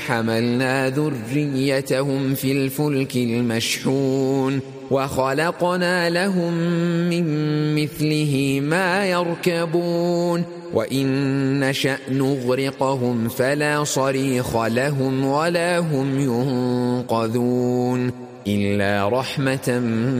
حملنا ذريتهم في الفلك المشحون وخلقنا لهم من مثله ما يركبون وإن نشأ نغرقهم فلا صريخ لهم ولا هم ينقذون إلا رحمة